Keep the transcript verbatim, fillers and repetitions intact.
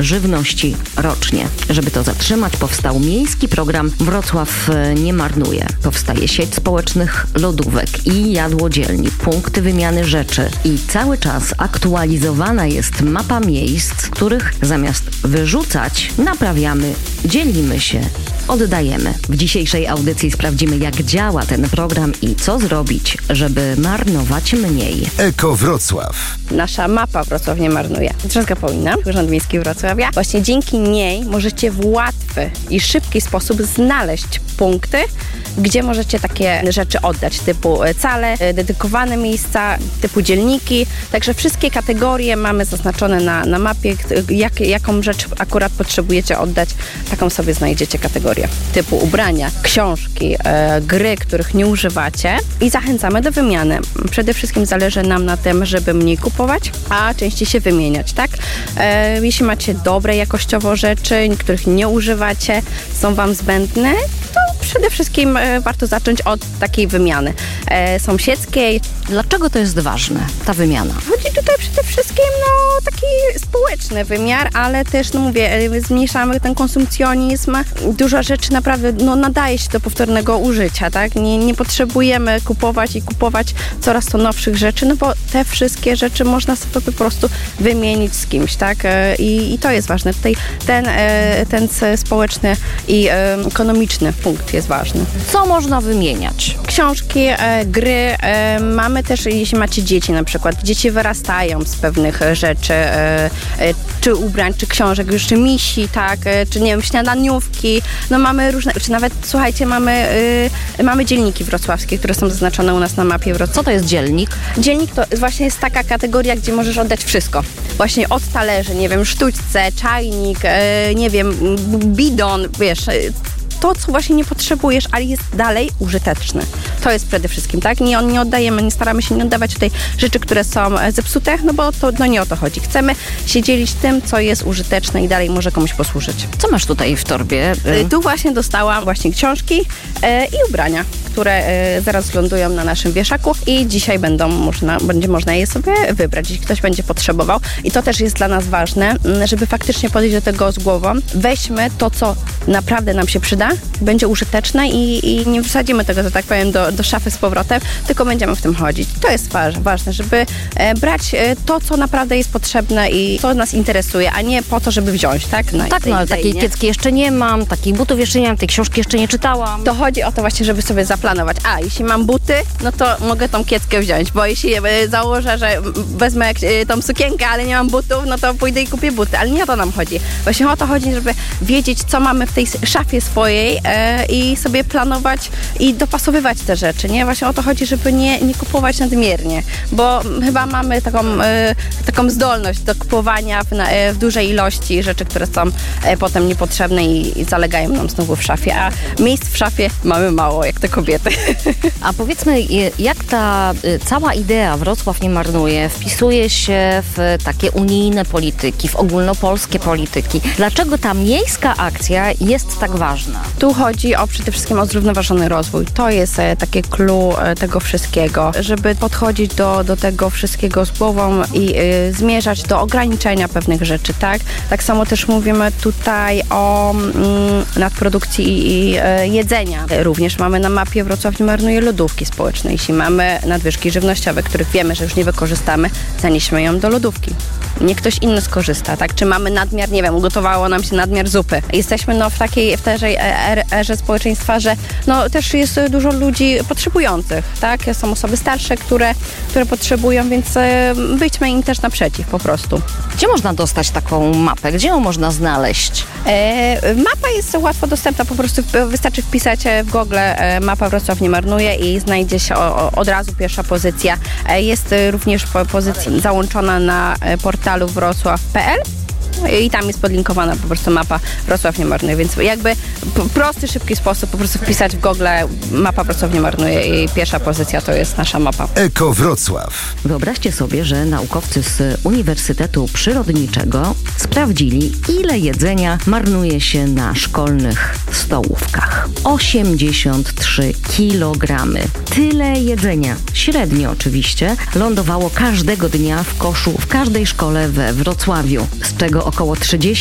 żywności rocznie. Żeby to zatrzymać, powstał miejski program Wrocław nie marnuje. Powstaje sieć społecznych lodówek i jadłodzielni, punkty wymiany rzeczy i cały czas aktualizowana jest mapa miejsc, których zamiast wyrzucać, naprawiamy, dzielimy się, oddajemy. W dzisiejszej audycji sprawdzimy, jak działa ten program i co zrobić, żeby marnować mniej. Eko Wrocław. Nasza mapa Wrocław nie marnuje. Drzazga Paulina, Urząd Miejski Wrocławia. Właśnie dzięki niej możecie w łatwy i szybki sposób znaleźć punkty, gdzie możecie takie rzeczy oddać, typu cale, dedykowane miejsca, typu dzielniki. Także wszystkie kategorie mamy zaznaczone na, na mapie, jak, jaką rzecz akurat potrzebujecie oddać, taką sobie znajdziecie kategorię. Typu ubrania, książki, e, gry, których nie używacie i zachęcamy do wymiany. Przede wszystkim zależy nam na tym, żeby mniej kupować, a częściej się wymieniać, tak? E, jeśli macie dobre jakościowo rzeczy, których nie używacie, są Wam zbędne, to przede wszystkim e, warto zacząć od takiej wymiany e, sąsiedzkiej. Dlaczego to jest ważne, ta wymiana? Chodzi tutaj przede wszystkim no taki społeczny wymiar, ale też, no mówię, e, zmniejszamy ten konsumpcjonizm. Dużo rzeczy naprawdę no, nadaje się do powtórnego użycia, tak? Nie, nie potrzebujemy kupować i kupować coraz to nowszych rzeczy, no bo te wszystkie rzeczy można sobie po prostu wymienić z kimś, tak? E, i, I to jest ważne. Tutaj ten, e, ten społeczny i e, ekonomiczny punkt jest ważny. Co można wymieniać? Książki, e, gry. E, mamy też, jeśli macie dzieci na przykład, dzieci wyrastają z pewnych rzeczy, e, e, czy ubrań, czy książek, już czy misi, tak, e, czy nie wiem, śniadaniówki. No mamy różne, czy nawet, słuchajcie, mamy, e, mamy dzielniki wrocławskie, które są zaznaczone u nas na mapie Wrocławia. Co to jest dzielnik? Dzielnik to właśnie jest taka kategoria, gdzie możesz oddać wszystko. Właśnie od talerzy, nie wiem, sztućce, czajnik, e, nie wiem, bidon, wiesz, e, to, co właśnie nie potrzebujesz, ale jest dalej użyteczne. To jest przede wszystkim, tak? Nie, nie oddajemy, nie staramy się nie oddawać tutaj rzeczy, które są zepsute, no bo to no nie o to chodzi. Chcemy się dzielić tym, co jest użyteczne i dalej może komuś posłużyć. Co masz tutaj w torbie? Y, tu właśnie dostałam właśnie książki y, i ubrania, które y, zaraz lądują na naszym wieszaku i dzisiaj będą można, będzie można je sobie wybrać, jeśli ktoś będzie potrzebował. I to też jest dla nas ważne, żeby faktycznie podejść do tego z głową. Weźmy to, co naprawdę nam się przyda, będzie użyteczne i, i nie wsadzimy tego, że tak powiem, do, do szafy z powrotem, tylko będziemy w tym chodzić. To jest waż, ważne, żeby e, brać e, to, co naprawdę jest potrzebne i co nas interesuje, a nie po to, żeby wziąć, tak? No tak, no ale takiej kiecki jeszcze nie mam, takich butów jeszcze nie mam, tej książki jeszcze nie czytałam. To chodzi o to właśnie, żeby sobie zaplanować. A, jeśli mam buty, no to mogę tą kieckę wziąć, bo jeśli e, założę, że wezmę jak, e, tą sukienkę, ale nie mam butów, no to pójdę i kupię buty, ale nie o to nam chodzi. Właśnie o to chodzi, żeby wiedzieć, co mamy w tej szafie swojej, E, i sobie planować i dopasowywać te rzeczy, nie? Właśnie o to chodzi, żeby nie, nie kupować nadmiernie, bo chyba mamy taką, e, taką zdolność do kupowania w, na, e, w dużej ilości rzeczy, które są e, potem niepotrzebne i, i zalegają nam znowu w szafie, a miejsc w szafie mamy mało, jak te kobiety. A powiedzmy, jak ta y, cała idea Wrocław nie marnuje wpisuje się w takie unijne polityki, w ogólnopolskie polityki? Dlaczego ta miejska akcja jest tak ważna? Tu chodzi o przede wszystkim o zrównoważony rozwój. To jest e, takie clue e, tego wszystkiego, żeby podchodzić do, do tego wszystkiego z głową i e, zmierzać do ograniczenia pewnych rzeczy, tak? Tak samo też mówimy tutaj o mm, nadprodukcji i, i e, jedzenia. Również mamy na mapie Wrocław nie marnuje lodówki społecznej. Jeśli mamy nadwyżki żywnościowe, których wiemy, że już nie wykorzystamy, zanieśmy ją do lodówki. Nie ktoś inny skorzysta, tak? Czy mamy nadmiar, nie wiem, ugotowało nam się nadmiar zupy. Jesteśmy no w takiej, w tej erze społeczeństwa, że no też jest dużo ludzi potrzebujących, tak? Są osoby starsze, które, które potrzebują, więc e, wyjdźmy im też naprzeciw po prostu. Gdzie można dostać taką mapę? Gdzie ją można znaleźć? E, mapa jest łatwo dostępna, po prostu wystarczy wpisać w Google e, mapa Wrocław nie marnuje i znajdzie się o, o, od razu pierwsza pozycja. E, jest również po, pozycja załączona na portalu wrocław kropka p l. I tam jest podlinkowana po prostu mapa Wrocław nie marnuje, więc jakby prosty, szybki sposób po prostu wpisać w Google mapa Wrocław nie marnuje i pierwsza pozycja to jest nasza mapa. Eko Wrocław. Wyobraźcie sobie, że naukowcy z Uniwersytetu Przyrodniczego sprawdzili, ile jedzenia marnuje się na szkolnych stołówkach. osiemdziesiąt trzy kilogramy. Tyle jedzenia, średnio oczywiście, lądowało każdego dnia w koszu w każdej szkole we Wrocławiu, z czego około trzydzieści